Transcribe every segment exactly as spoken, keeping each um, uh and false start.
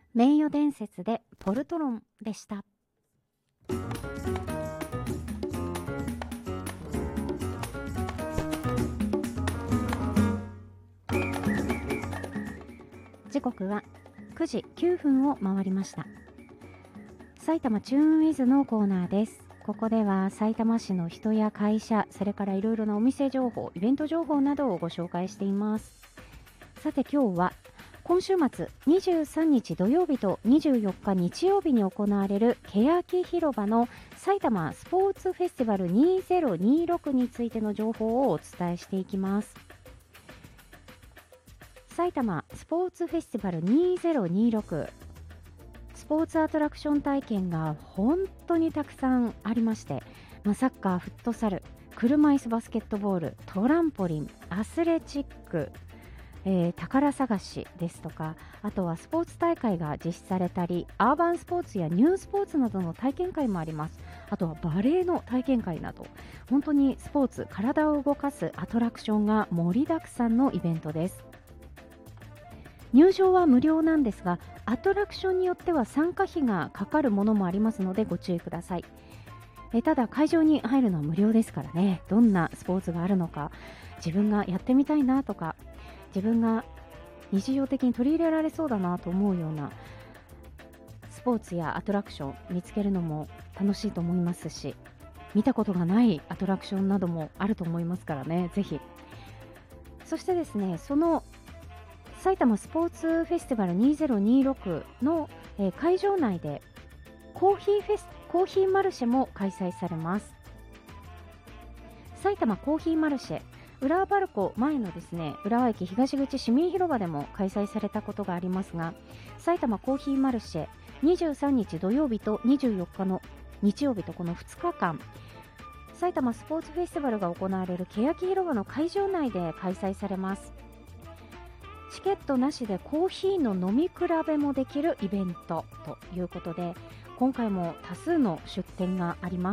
名誉伝説でポルトロンでした。時刻はくじきゅうふんを回りました。埼玉チューンウィズのコーナーです。ここでは埼玉市の人や会社、それからいろいろなお店情報、イベント情報などをご紹介しています。さて今日は今週末にじゅうさんにち土曜日とにじゅうよっか日曜日に行われる欅広場の埼玉スポーツフェスティバルにせんにじゅうろくについての情報をお伝えしていきます。埼玉スポーツフェスティバルにせんにじゅうろく、スポーツアトラクション体験が本当にたくさんありまして、まあ、サッカー、フットサル、車椅子バスケットボール、トランポリン、アスレチック、えー、宝探しですとか、あとはスポーツ大会が実施されたり、アーバンスポーツやニュースポーツなどの体験会もあります。あとはバレエの体験会など、本当にスポーツ、体を動かすアトラクションが盛りだくさんのイベントです。入場は無料なんですが、アトラクションによっては参加費がかかるものもありますのでご注意ください。えただ会場に入るのは無料ですからね。どんなスポーツがあるのか、自分がやってみたいなとか、自分が日常的に取り入れられそうだなと思うようなスポーツやアトラクション見つけるのも楽しいと思いますし、見たことがないアトラクションなどもあると思いますからね、ぜひ。そしてですね、その埼玉スポーツフェスティバルにせんにじゅうろくの、えー、会場内でコーヒーフェス、コーヒーマルシェも開催されます。埼玉コーヒーマルシェ、浦和パルコ前のですね、浦和駅東口市民広場でも開催されたことがありますが、埼玉コーヒーマルシェにじゅうさんにち土曜日とにじゅうよっかの日曜日とこのふつかかん、埼玉スポーツフェスティバルが行われる欅広場の会場内で開催されます。チケットなしでコーヒーの飲み比べもできるイベントということで、今回も多数の出店があります。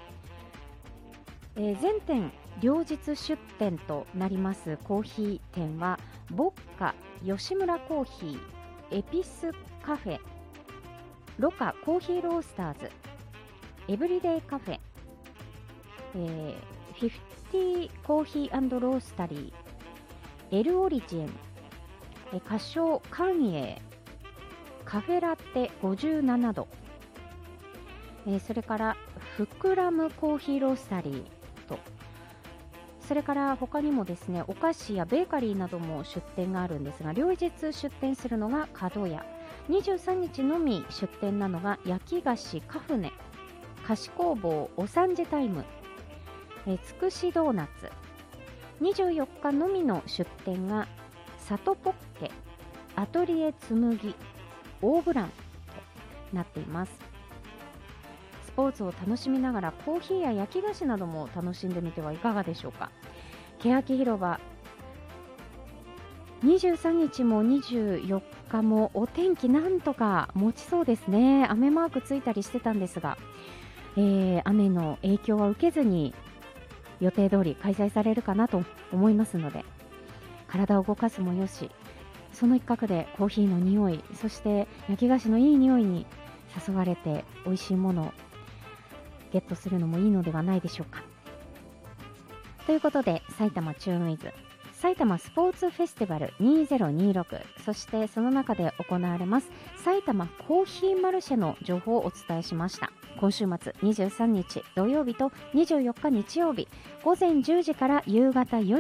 えー、全店両日出店となりますコーヒー店はボッカ、吉村コーヒー、エピスカフェ、ロカコーヒーロースターズ、エブリデイカフェ、えー、フィフティーコーヒー&ロースタリー、エルオリジン、歌唱カンイエー、カフェラテごじゅうななど、えー、それからフクラムコーヒーロースタリーと、それから他にもですね、お菓子やベーカリーなども出店があるんですが、両日出店するのが角屋、にじゅうさんにちのみ出店なのが焼き菓子カフネ、菓子工房お三時タイム、えー、つくしドーナツ、にじゅうよっかのみの出店が里ポッケ、アトリエ紬、オーブランとなっています。スポーツを楽しみながらコーヒーや焼き菓子なども楽しんでみてはいかがでしょうか。欅広場、にじゅうさんにちもにじゅうよっかもお天気なんとか持ちそうですね。雨マークついたりしてたんですが、えー、雨の影響は受けずに予定通り開催されるかなと思いますので、体を動かすもよし、その一角でコーヒーの匂い、そして焼き菓子のいい匂いに誘われて美味しいものをゲットするのもいいのではないでしょうか。ということで、埼玉チューンウィズ埼玉スポーツフェスティバルにせんにじゅうろく、そしてその中で行われます埼玉コーヒーマルシェの情報をお伝えしました。今週末にじゅうさんにち土曜日とにじゅうよっか日曜日、午前じゅうじから夕方よじ